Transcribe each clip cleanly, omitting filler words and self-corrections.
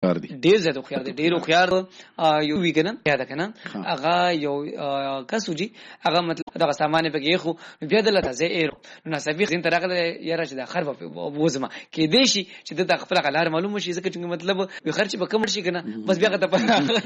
ډیر زیات خيار دی ډیر خيار یو وی کنه یاد کنه هغه یو کسوجي هغه مطلب دا سامان په کې خو بیا د لته زه ایرو نو سبي خین طرقه یاره چې د خرب په وزما کې دی شي چې د خپل قلار معلوم شي ځکه چې مطلب وي خرچ به کم شي کنه بس بیا ته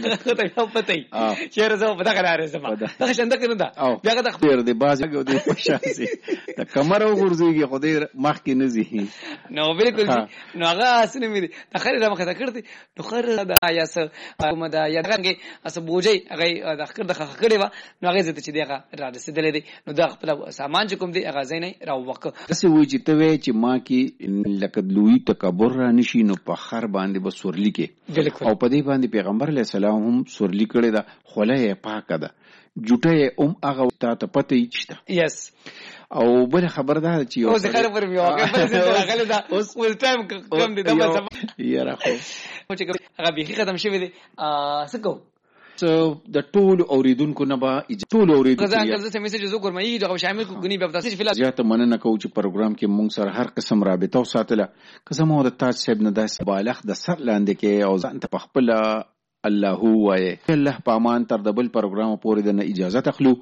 پته چیرې زه په دغه لارې زما دا څنګه کنه دا بیا د خپل دی باز او د پښاسي د کمر او ورزيږي خو دې مخ کې نه زی نو بالکل نو هغه اسنه مې د خیر را مخه کړی نو خیر دا یا څه کوم دا یا دغه اس بوجي هغه د خکر د خکړې و نو هغه زته چې دغه را رسیدلې دي نو دا خپل سامان چې کوم دي هغه زینې را وکړه څه وی چې ته وی چې ما کې لکه لوی تکبر را نشي نو په خر باندې به سورلی کې او په دې باندې پیغمبر علیه السلام هم سورلی کړی دا خوله پاکه ده جوټه هغه ته پته یچته یس او بل خبردار چې اوس خبر پر میو هغه غل دا اوس ول ټایم کم دي دا یاره خو چې هغه به ختم شوی دي سکو د ټول اوریدونکو نه با ټول اوریدونکو غزان کله څه میسج زو ګرمای دا شامل کو غنی په تاسو فلال زیاته مننه کوم چې پروګرام کې مونږ سره هر قسم رابطه وساتله قسم او د تاج صاحب نه داس بالغ د سر لاندې کې او ځان ته خپل الله وای الله پامان تر د بل پروګرام پورې د اجازه تخلو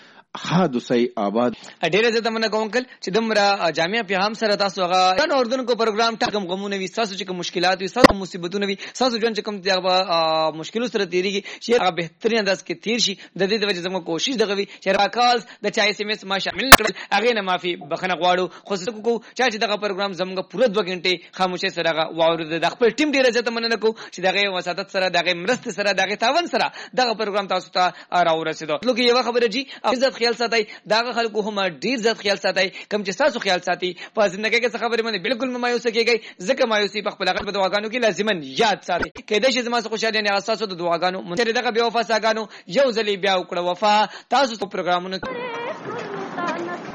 حادثه آباد ډیره زه تمنه کوم کل چې دمرا جامعه په هم سره تاسو هغه نو اردن کو پروګرام ټاکم غمونه وي تاسو چې کوم مشکلات وي تاسو مصیبتونه وي تاسو جون چې کوم دغه مشکلو سره تیریږي چې هغه بهترین انداز کې تیر شي د دې د وجه زموږ کوشش دغه وي چې راکالز د چا اس ام اس ما شامل کړل هغه نه معافي بخنه غواړو خو څه کو چې دغه پروګرام زموږ پوره 2 غنټه خاموشه سره واورد د خپل ټیم ډیره زه تمنه کو چې دغه وساتت سره دغه مرست سره دغه تعاون سره دغه پروګرام تاسو ته راو رسیدو لکه یو خبره جی عزت خیال ساتي داغه خلکو هم ډیر زیات خیال ساتي کم چې تاسو خیال ساتي په ژوندۍ کې څه خبره باندې بالکل مایوس کیږي ځکه مایوسی په خپل غلط دعاګانو کې لازمن یاد ساتي کله چې زما خوشاله نه اساسو د دعاګانو مونږ دغه بیا وفا ساګانو یو ځلې بیا وکړه وفا تاسو په پروګرامونو